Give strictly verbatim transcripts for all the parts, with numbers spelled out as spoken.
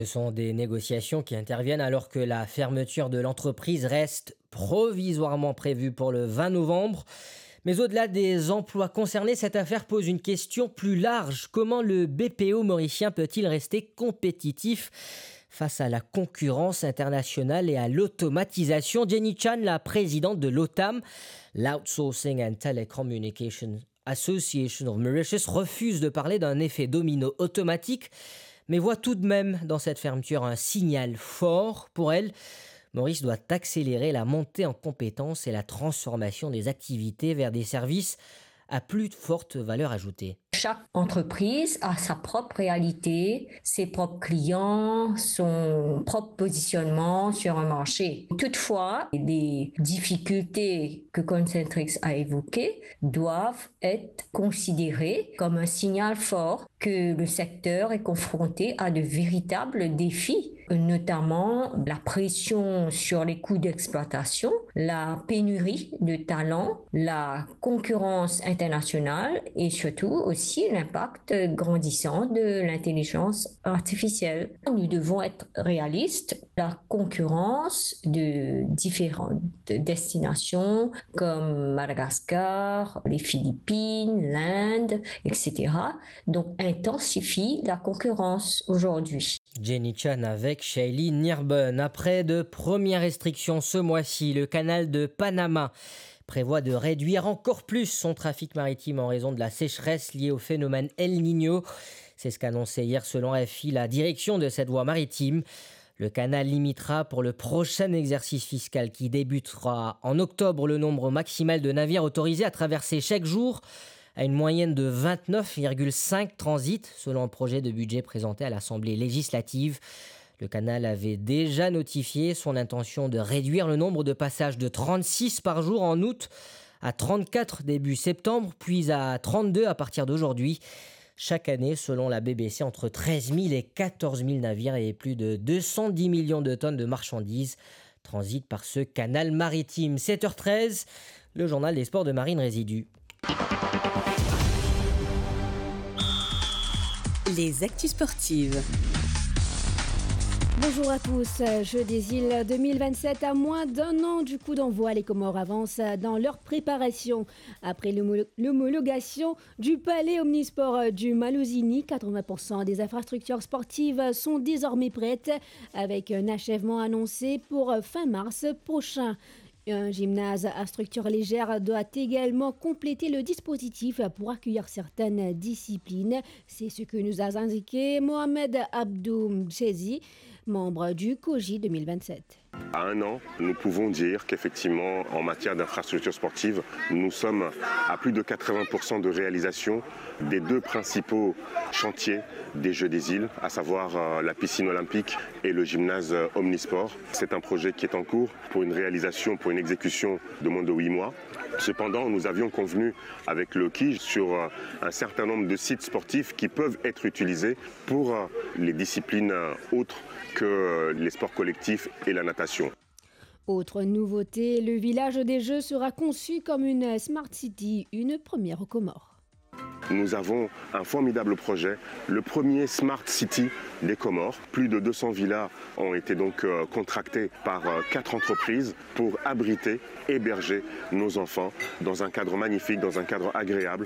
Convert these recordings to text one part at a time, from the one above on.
Ce sont des négociations qui interviennent alors que la fermeture de l'entreprise reste provisoirement prévue pour le vingt novembre. Mais au-delà des emplois concernés, cette affaire pose une question plus large. Comment le B P O mauricien peut-il rester compétitif face à la concurrence internationale et à l'automatisation? Jenny Chan, la présidente de l'O T A M, l'Outsourcing and Telecommunication Association of Mauritius, refuse de parler d'un effet domino automatique, mais voit tout de même dans cette fermeture un signal fort. Pour elle, Maurice doit accélérer la montée en compétences et la transformation des activités vers des services à plus forte valeur ajoutée. Chaque entreprise a sa propre réalité, ses propres clients, son propre positionnement sur un marché. Toutefois, les difficultés que Concentrix a évoquées doivent être considérées comme un signal fort que le secteur est confronté à de véritables défis, notamment la pression sur les coûts d'exploitation, la pénurie de talents, la concurrence internationale et surtout aussi l'impact grandissant de l'intelligence artificielle. Nous devons être réalistes. La concurrence de différentes destinations comme Madagascar, les Philippines, l'Inde, et cetera, donc intensifie la concurrence aujourd'hui. Jenny Chan avec Shaili Nirbun. Après de premières restrictions ce mois-ci, le canal de Panama prévoit de réduire encore plus son trafic maritime en raison de la sécheresse liée au phénomène El Niño. C'est ce qu'annonçait hier selon F I la direction de cette voie maritime. Le canal limitera pour le prochain exercice fiscal qui débutera en octobre le nombre maximal de navires autorisés à traverser chaque jour à une moyenne de vingt-neuf virgule cinq transits selon un projet de budget présenté à l'Assemblée législative. Le canal avait déjà notifié son intention de réduire le nombre de passages de trente-six par jour en août à trente-quatre début septembre, puis à trente-deux à partir d'aujourd'hui. Chaque année, selon la B B C, entre treize mille et quatorze mille navires et plus de deux cent dix millions de tonnes de marchandises transitent par ce canal maritime. sept heures treize, le journal des sports de Marine Résidu. Les actus sportives. Bonjour à tous. Jeux des îles deux mille vingt-sept, à moins d'un an du coup d'envoi, les Comores avancent dans leur préparation. Après l'homologation du palais omnisport du Maluzini, quatre-vingts pour cent des infrastructures sportives sont désormais prêtes, avec un achèvement annoncé pour fin mars prochain. Un gymnase à structure légère doit également compléter le dispositif pour accueillir certaines disciplines. C'est ce que nous a indiqué Mohamed Abdou Chezi, membre du C O J deux mille vingt-sept. À un an, nous pouvons dire qu'effectivement, en matière d'infrastructures sportives, nous sommes à plus de quatre-vingts pour cent de réalisation des deux principaux chantiers des Jeux des îles, à savoir la piscine olympique et le gymnase omnisport. C'est un projet qui est en cours pour une réalisation, pour une exécution de moins de huit mois. Cependant, nous avions convenu avec le K I J sur un certain nombre de sites sportifs qui peuvent être utilisés pour les disciplines autres que les sports collectifs et la natation. Autre nouveauté, le village des Jeux sera conçu comme une Smart City, une première aux Comores. Nous avons un formidable projet, le premier Smart City des Comores. Plus de deux cents villas ont été donc euh, contractées par euh, quatre entreprises pour abriter, héberger nos enfants dans un cadre magnifique, dans un cadre agréable.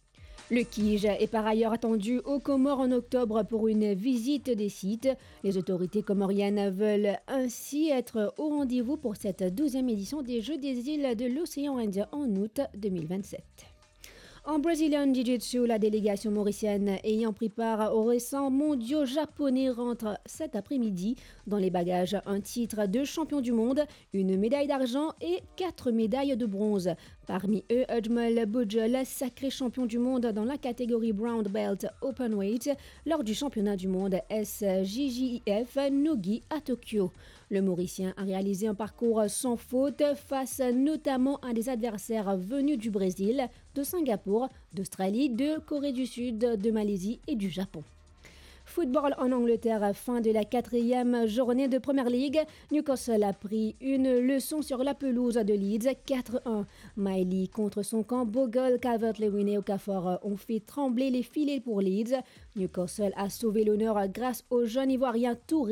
Le K I J est par ailleurs attendu aux Comores en octobre pour une visite des sites. Les autorités comoriennes veulent ainsi être au rendez-vous pour cette douzième édition des Jeux des îles de l'océan Indien en août deux mille vingt-sept. En Brazilian Jiu-Jitsu, la délégation mauricienne ayant pris part aux récents mondiaux japonais rentre cet après-midi dans les bagages un titre de champion du monde, une médaille d'argent et quatre médailles de bronze. Parmi eux, Ujmal Bujol, sacré champion du monde dans la catégorie Brown Belt Openweight lors du championnat du monde S J J I F Nogi à Tokyo. Le Mauricien a réalisé un parcours sans faute face notamment à des adversaires venus du Brésil, de Singapour, d'Australie, de Corée du Sud, de Malaisie et du Japon. Football en Angleterre, fin de la quatrième journée de Premier League. Newcastle a pris une leçon sur la pelouse de Leeds, quatre un. Miley contre son camp, Bogle, Calvert-Lewin et Okafor ont fait trembler les filets pour Leeds. Newcastle a sauvé l'honneur grâce au jeune Ivoirien Touré.